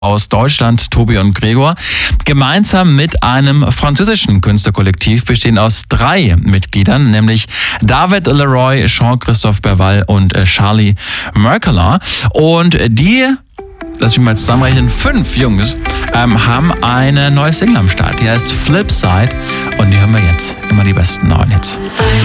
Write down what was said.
aus Deutschland, Tobi und Gregor, gemeinsam mit einem französischen Künstlerkollektiv bestehen aus 3 Mitgliedern, nämlich David Leroy, Jean-Christophe Berval und Charlie Merkeler. Und die, lass mich mal zusammenrechnen, 5 Jungs haben eine neue Single am Start. Die heißt Flipside und die hören wir jetzt. Immer die besten neuen Hits.